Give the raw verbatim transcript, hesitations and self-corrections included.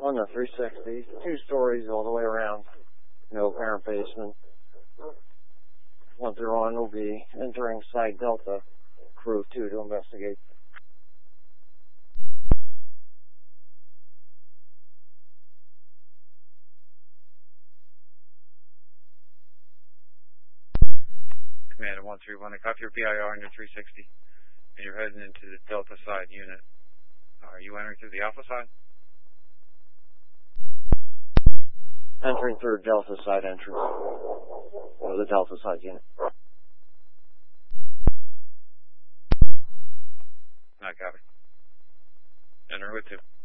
on the three sixty, two stories all the way around. No apparent basement. What they're on will be entering Side Delta, crew two to investigate. Command one three one, I copy your B I R on your three sixty, and you're heading into the Delta side unit. Are you entering through the Alpha side? Entering through Delta side entrance, or the Delta side unit. I copy. Enter with two.